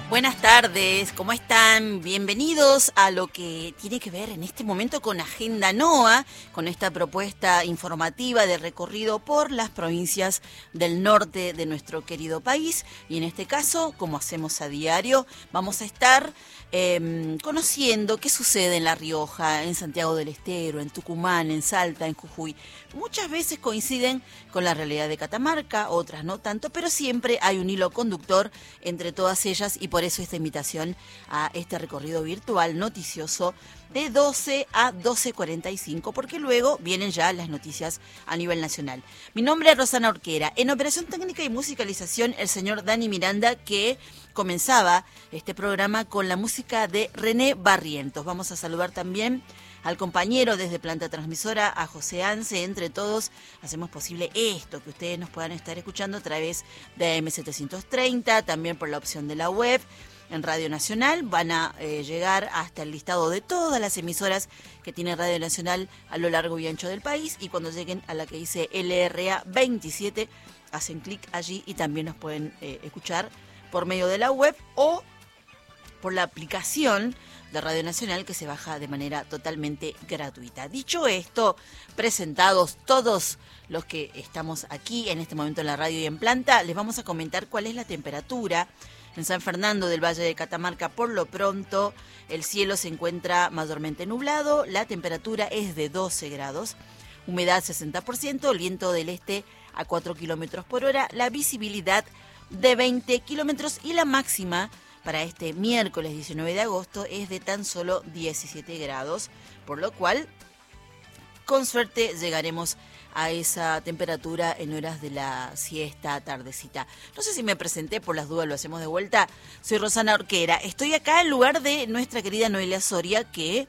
Buenas tardes, ¿cómo están? Bienvenidos a lo que tiene que ver en este momento con Agenda NOA, con esta propuesta informativa de recorrido por las provincias del norte de nuestro querido país. Y en este caso, como hacemos a diario, vamos a estar conociendo qué sucede en La Rioja, en Santiago del Estero, en Tucumán, en Salta, en Jujuy. Muchas veces coinciden con la realidad de Catamarca, otras no tanto, pero siempre hay un hilo conductor entre todas ellas y por eso esta invitación a este recorrido virtual noticioso de 12 a 12:45, porque luego vienen ya las noticias a nivel nacional. Mi nombre es Rosana Orquera. En operación técnica y musicalización, el señor Dani Miranda, que comenzaba este programa con la música de René Barrientos. Vamos a saludar también al compañero desde Planta Transmisora, a José Anse. Entre todos hacemos posible esto, que ustedes nos puedan estar escuchando a través de AM730, también por la opción de la web. En Radio Nacional van a llegar hasta el listado de todas las emisoras que tiene Radio Nacional a lo largo y ancho del país, y cuando lleguen a la que dice LRA 27 hacen clic allí y también nos pueden escuchar por medio de la web o por la aplicación de Radio Nacional, que se baja de manera totalmente gratuita. Dicho esto, presentados todos los que estamos aquí en este momento en la radio y en planta, les vamos a comentar cuál es la temperatura en San Fernando del Valle de Catamarca. Por lo pronto, el cielo se encuentra mayormente nublado, la temperatura es de 12 grados, humedad 60%, el viento del este a 4 kilómetros por hora, la visibilidad de 20 kilómetros y la máxima para este miércoles 19 de agosto es de tan solo 17 grados, por lo cual, con suerte, llegaremos a esa temperatura en horas de la siesta, tardecita. No sé si me presenté, por las dudas lo hacemos de vuelta. Soy Rosana Orquera. Estoy acá en lugar de nuestra querida Noelia Soria, que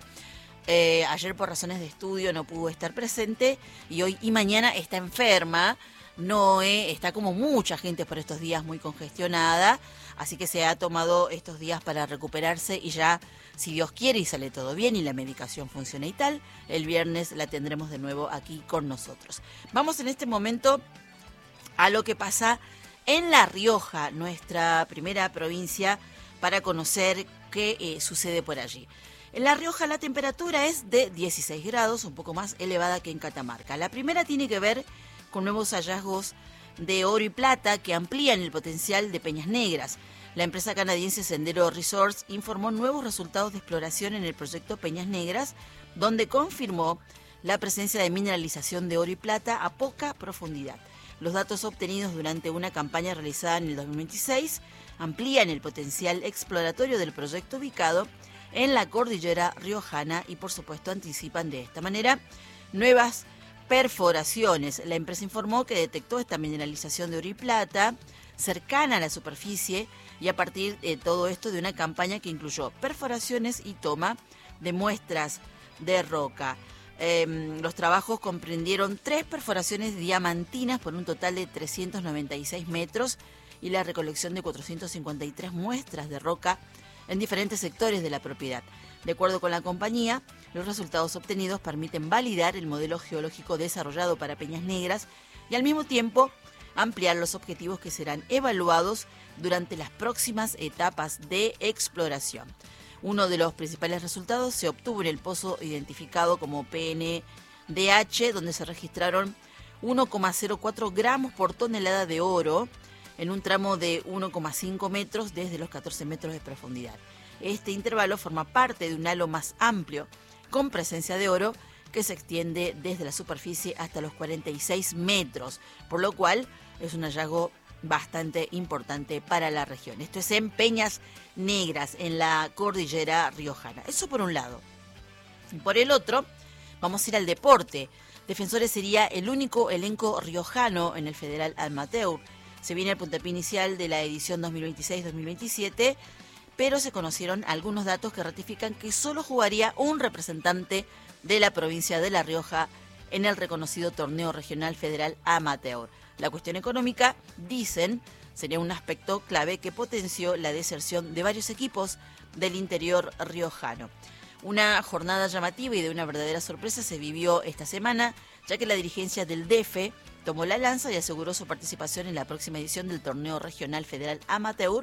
ayer por razones de estudio no pudo estar presente y hoy y mañana está enferma. Noé está, como mucha gente por estos días, muy congestionada, así que se ha tomado estos días para recuperarse y ya, si Dios quiere y sale todo bien y la medicación funciona y tal, el viernes la tendremos de nuevo aquí con nosotros. Vamos en este momento a lo que pasa en La Rioja, nuestra primera provincia, para conocer qué sucede por allí. En La Rioja la temperatura es de 16 grados, un poco más elevada que en Catamarca. La primera tiene que ver con nuevos hallazgos de oro y plata que amplían el potencial de Peñas Negras. La empresa canadiense Sendero Resource informó nuevos resultados de exploración en el proyecto Peñas Negras, donde confirmó la presencia de mineralización de oro y plata a poca profundidad. Los datos obtenidos durante una campaña realizada en el 2026 amplían el potencial exploratorio del proyecto ubicado en la cordillera riojana y, por supuesto, anticipan de esta manera nuevas perforaciones. La empresa informó que detectó esta mineralización de oro y plata cercana a la superficie y a partir de todo esto de una campaña que incluyó perforaciones y toma de muestras de roca. Los trabajos comprendieron 3 perforaciones diamantinas por un total de 396 metros y la recolección de 453 muestras de roca en diferentes sectores de la propiedad. De acuerdo con la compañía, los resultados obtenidos permiten validar el modelo geológico desarrollado para Peñas Negras y al mismo tiempo ampliar los objetivos que serán evaluados durante las próximas etapas de exploración. Uno de los principales resultados se obtuvo en el pozo identificado como PNDH, donde se registraron 1,04 gramos por tonelada de oro en un tramo de 1,5 metros desde los 14 metros de profundidad. Este intervalo forma parte de un halo más amplio, con presencia de oro, que se extiende desde la superficie hasta los 46 metros, por lo cual es un hallazgo bastante importante para la región. Esto es en Peñas Negras, en la cordillera riojana. Eso por un lado. Por el otro, vamos a ir al deporte. Defensores sería el único elenco riojano en el Federal Amateur. Se viene el puntapié inicial de la edición 2026-2027, pero se conocieron algunos datos que ratifican que solo jugaría un representante de la provincia de La Rioja en el reconocido torneo regional federal amateur. La cuestión económica, dicen, sería un aspecto clave que potenció la deserción de varios equipos del interior riojano. Una jornada llamativa y de una verdadera sorpresa se vivió esta semana, ya que la dirigencia del DF tomó la lanza y aseguró su participación en la próxima edición del torneo regional federal amateur,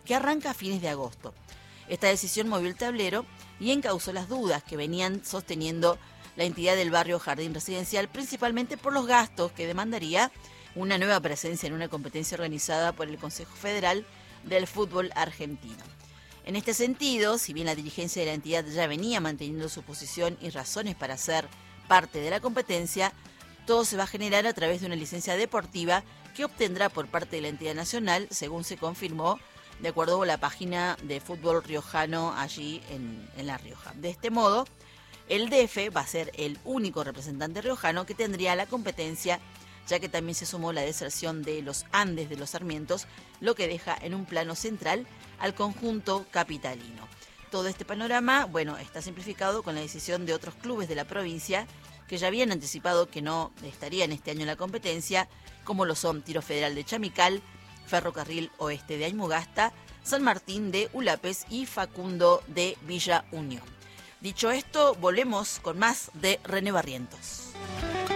que arranca a fines de agosto. Esta decisión movió el tablero y encauzó las dudas que venían sosteniendo la entidad del barrio Jardín Residencial, principalmente por los gastos que demandaría una nueva presencia en una competencia organizada por el Consejo Federal del Fútbol Argentino. En este sentido, si bien la dirigencia de la entidad ya venía manteniendo su posición y razones para ser parte de la competencia, todo se va a generar a través de una licencia deportiva que obtendrá por parte de la entidad nacional, según se confirmó de acuerdo con la página de fútbol riojano allí en La Rioja. De este modo, el DF va a ser el único representante riojano que tendría la competencia, ya que también se sumó la deserción de los Andes de los Sarmientos, lo que deja en un plano central al conjunto capitalino. Todo este panorama, está simplificado con la decisión de otros clubes de la provincia que ya habían anticipado que no estarían este año en la competencia, como lo son Tiro Federal de Chamical, Ferrocarril Oeste de Aymogasta, San Martín de Ulapes y Facundo de Villa Unión. Dicho esto, volvemos con más de René Barrientos.